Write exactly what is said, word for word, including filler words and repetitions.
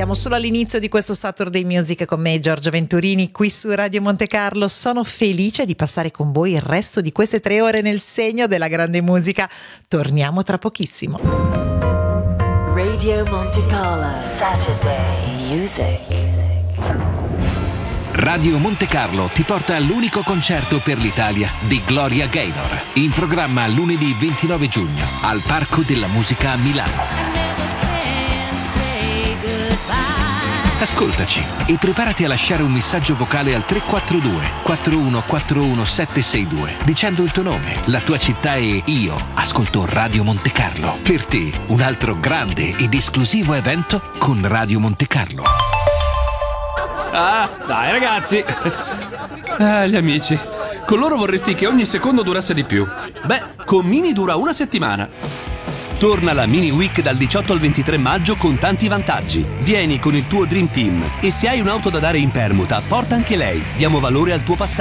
siamo solo all'inizio di questo Saturday Music con me, Giorgia Venturini, qui su Radio Monte Carlo. Sono felice di passare con voi il resto di queste tre ore nel segno della grande musica. Torniamo tra pochissimo. Radio Monte Carlo Saturday Music. Radio Monte Carlo ti porta all'unico concerto per l'Italia di Gloria Gaynor, in programma lunedì ventinove giugno al Parco della Musica a Milano. Ascoltaci e preparati a lasciare un messaggio vocale al tre quattro due quattro uno quattro uno sette sei due dicendo il tuo nome, la tua città e io ascolto Radio Monte Carlo. Per te un altro grande ed esclusivo evento con Radio Monte Carlo. Ah, dai ragazzi! Ah, gli amici. Con loro vorresti che ogni secondo durasse di più. Beh, con Mini dura una settimana. Torna la Mini Week dal diciotto al ventitré maggio con tanti vantaggi. Vieni con il tuo Dream Team e se hai un'auto da dare in permuta, porta anche lei. Diamo valore al tuo passato.